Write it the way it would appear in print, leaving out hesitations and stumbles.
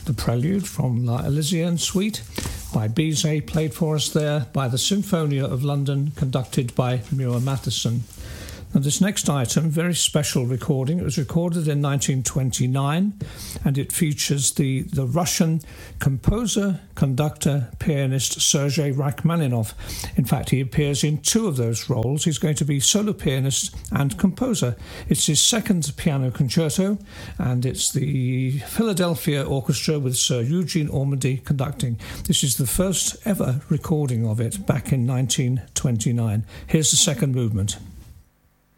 the prelude from La Elysienne Suite by Bizet, played for us there by the Sinfonia of London, conducted by Muir Matheson. Now, this next item, very special recording. It was recorded in 1929, and it features the Russian composer, conductor, pianist Sergei Rachmaninoff. In fact, he appears in two of those roles. He's going to be solo pianist and composer. It's his second piano concerto, and it's the Philadelphia Orchestra with Sir Eugene Ormandy conducting. This is the first ever recording of it back in 1929. Here's the second movement.